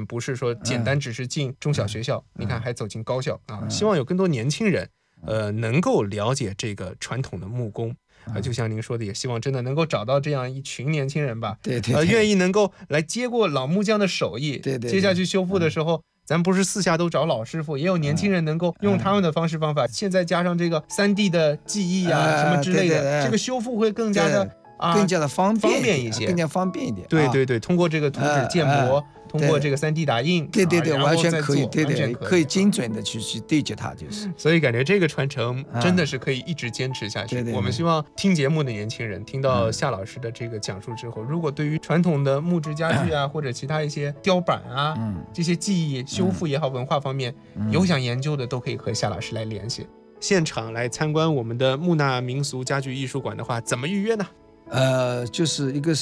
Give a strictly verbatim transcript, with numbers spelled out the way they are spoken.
不是说简单只是进中小学校，嗯、你看还走进高校啊。希望有更多年轻人，呃，能够了解这个传统的木工。呃，就像您说的，也希望真的能够找到这样一群年轻人吧， 对对对， 呃，愿意能够来接过老木匠的手艺， 对对对， 接下去修复的时候。嗯，咱不是四下都找老师傅，也有年轻人能够用他们的方式方法，嗯、现在加上这个 三 D 的记忆啊、呃、什么之类的，对对对，这个修复会更加的啊更加的方便方便一些， 更加方便一点。 对对对，通过这个图纸建模，呃、通过这个 三 D 打印， 对对对， 啊、 完全可以，对对， 可以精准的去去对接它，就是。 所以感觉这个传承真的是可以一直坚持下去。 嗯、 我们希望听节目的年轻人听到夏老师的这个讲述之后，嗯、如果对于传统的木质家具啊，嗯、或者其他一些雕板啊，嗯、这些技艺修复也好，文化方面、嗯、有想研究的，都可以和夏老师来联系。现场来参观我们的木纳民俗家具艺术馆的话，怎么预约呢？ 呃，就是一个是